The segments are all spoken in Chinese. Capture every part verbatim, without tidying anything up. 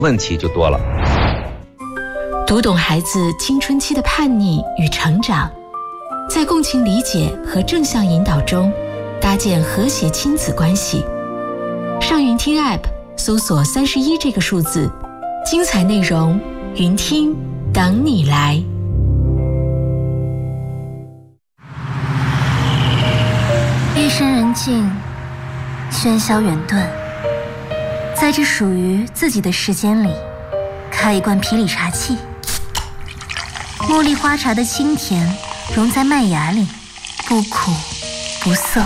问题就多了。 读懂孩子青春期的叛逆与成长，在共情理解和正向引导中搭建和谐亲子关系。上云听 App 搜索三十一这个数字，精彩内容云听等你来。 夜深人静，喧嚣远遁，在这属于自己的时间里，开一罐啤梨茶器。茉莉花茶的清甜融在麦芽里，不苦不涩。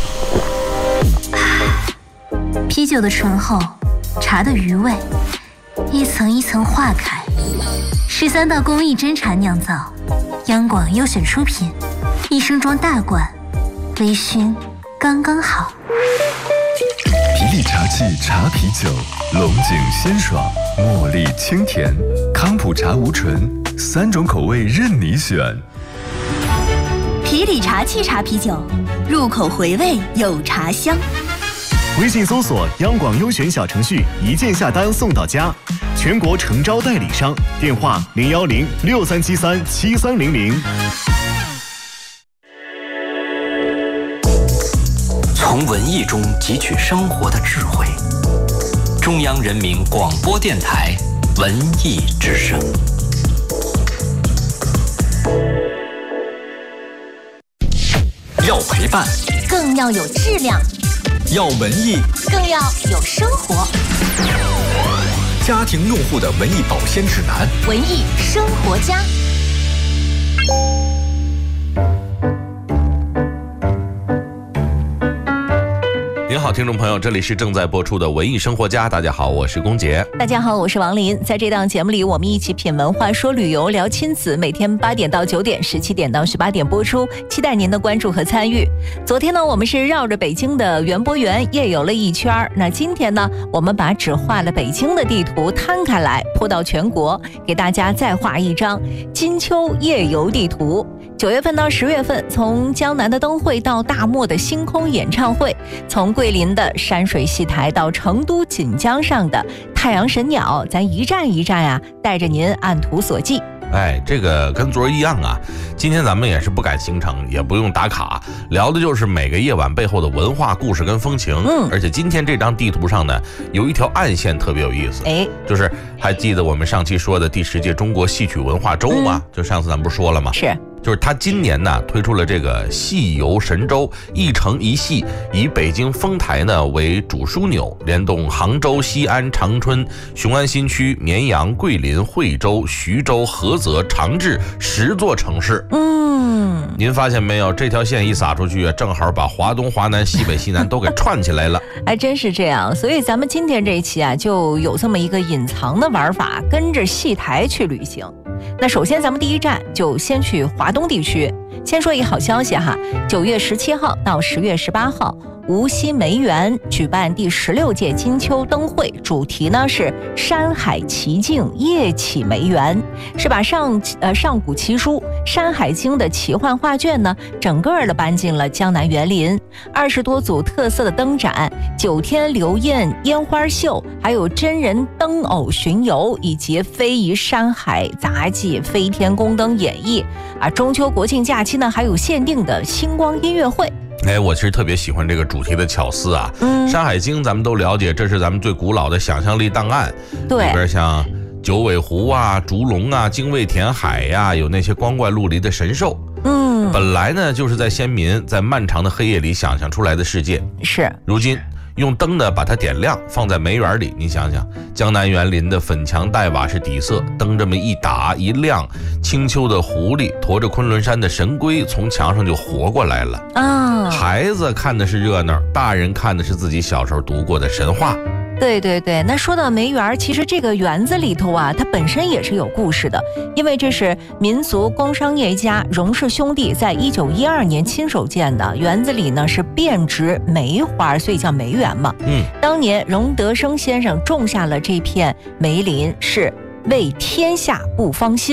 啤酒的醇厚，茶的余味，一层一层化开。十三道工艺真茶酿造，央广优选出品，一升装大罐，微醺刚刚好。 啤梨茶器茶啤酒，龙井鲜爽，茉莉清甜，康普茶无醇，三种口味任你选。 啤梨茶器茶啤酒，入口回味有茶香。 微信搜索央广优选小程序，一键下单送到家。全国诚招代理商，电话零幺零六三七三七三零零。 从文艺中汲取生活的智慧。中央人民广播电台文艺之声。要陪伴， 更要有质量； 要文艺， 更要有生活。 家庭用户的文艺保鲜指南， 文艺生活家。 您好，听众朋友，这里是正在播出的文艺生活家。大家好，我是龚杰。 大家好，我是王林。在这档节目里，我们一起品文化、说旅游、聊亲子。每天八点到九点，十七点到十八点播出，期待您的关注和参与。昨天呢，我们是绕着北京的园博园夜游了一圈。那今天呢，我们把只画了北京的地图摊开来，铺到全国，给大家再画一张金秋夜游地图。九月份到十月份，从江南的灯会到大漠的星空演唱会，从桂林的山水戏台到成都锦江上的太阳神鸟，咱一站一站啊，带着您按图索骥。 哎，这个跟昨儿一样啊，今天咱们也是不赶行程，也不用打卡，聊的就是每个夜晚背后的文化故事跟风情。嗯，而且今天这张地图上呢，有一条暗线特别有意思。哎，就是还记得我们上期说的第十届中国戏曲文化周吗？嗯、就上次咱不是说了吗？ 是。 就是他今年呢推出了这个戏游神州，一城一戏，以北京丰台呢为主枢纽，联动杭州、西安、长春、雄安新区、绵阳、桂林、惠州、徐州、菏泽、长治十座城市。嗯，您发现没有，这条线一撒出去，正好把华东、华南、西北、西南都给串起来了。 还真是这样，所以咱们今天这一期啊，就有这么一个隐藏的玩法，跟着戏台去旅行。那首先咱们第一站就先去华东地区。先说一个好消息哈，九月十七号到十月十八号，无锡梅园举办第十六届金秋灯会，主题呢是山海奇境，夜启梅园，是把上呃上古奇书《山海经》的奇幻画卷呢，整个的搬进了江南园林。二十多组特色的灯展，九天流焰烟花秀，还有真人灯偶巡游，以及非遗山海杂技飞天宫灯演绎啊。中秋国庆假期呢，还有限定的星光音乐会。 哎，我其实特别喜欢这个主题的巧思啊。嗯，《山海经》咱们都了解，这是咱们最古老的想象力档案。对，里边像九尾狐啊、烛龙啊、精卫填海呀、啊，有那些光怪陆离的神兽。嗯，本来呢就是在先民在漫长的黑夜里想象出来的世界。是，如今用灯呢把它点亮，放在梅园里，你想想，江南园林的粉墙黛瓦是底色，灯这么一打一亮，青丘的狐狸驮着昆仑山的神龟从墙上就活过来了啊！孩子看的是热闹，大人看的是自己小时候读过的神话。 对对对，那说到梅园，其实这个园子里头啊，它本身也是有故事的，因为这是民族工商业家荣氏兄弟在一九一二年亲手建的，园子里呢是遍植梅花，所以叫梅园嘛。嗯，当年荣德生先生种下了这片梅林，是为天下不芳心。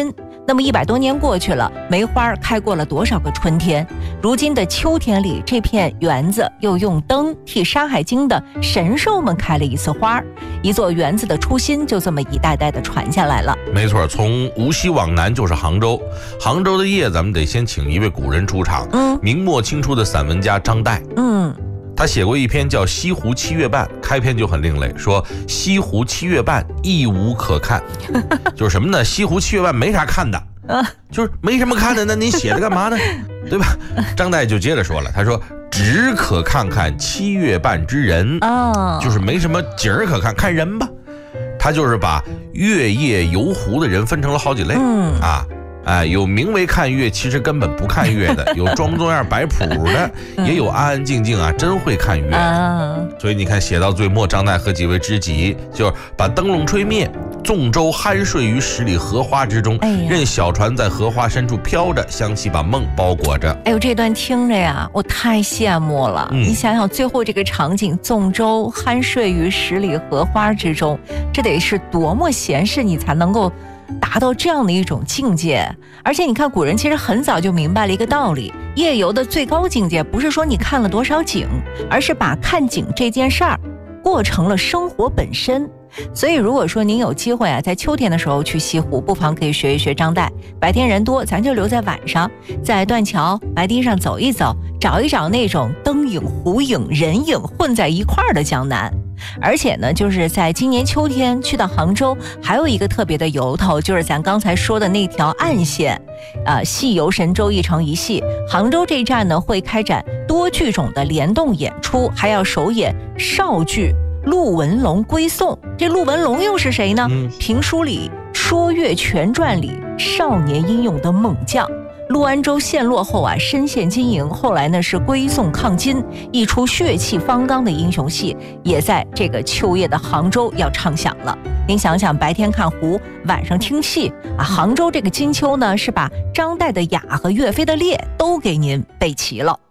那么一百多年过去了，梅花开过了多少个春天？如今的秋天里，这片园子又用灯替《山海经》的神兽们开了一次花，一座园子的初心就这么一代代的传下来了。 没错，从无锡往南就是杭州。杭州的夜，咱们得先请一位古人出场。嗯，明末清初的散文家张岱。嗯。他写过一篇叫《西湖七月半》，开篇就很另类，说西湖七月半亦无可看，就是什么呢？西湖七月半没啥看的，就是没什么看的，那你写的干嘛呢？对吧？张岱就接着说了，他说只可看看七月半之人，就是没什么景儿可看，看人吧。他就是把月夜游湖的人分成了好几类，嗯啊。哎，有名为看月，其实根本不看月的；有装模作样摆谱的，也有安安静静啊，真会看月的。所以你看，写到最末，张岱和几位知己就是把灯笼吹灭，纵舟酣睡于十里荷花之中，任小船在荷花深处飘着，香气把梦包裹着。 哎呦，这段听着呀，我太羡慕了。嗯、你想想，最后这个场景，纵舟酣睡于十里荷花之中，这得是多么闲适，你才能够达到这样的一种境界。而且你看，古人其实很早就明白了一个道理，夜游的最高境界不是说你看了多少景，而是把看景这件事儿过成了生活本身。所以如果说您有机会啊，在秋天的时候去西湖，不妨可以学一学张岱，白天人多，咱就留在晚上，在断桥白堤上走一走，找一找那种灯影湖影人影混在一块儿的江南。而且呢，就是在今年秋天去到杭州，还有一个特别的由头，就是咱刚才说的那条暗线，呃，戏游神州一城一戏。杭州这一站呢，会开展多剧种的联动演出，还要首演少剧《陆文龙归宋》。这陆文龙又是谁呢？嗯、评书里《说岳全传》里少年英勇的猛将。陆安州陷落后啊，身陷金营，后来呢是归宋抗金，一出血气方刚的英雄戏，也在这个秋夜的杭州要唱响了。您想想，白天看湖，晚上听戏啊，杭州这个金秋呢，是把张岱的雅和岳飞的烈都给您备齐了。